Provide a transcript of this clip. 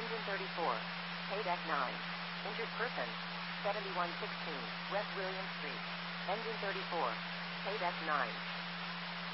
Engine 34. Paydeck 9. Injured person. 7116 West William Street. Engine 34. Paydeck 9.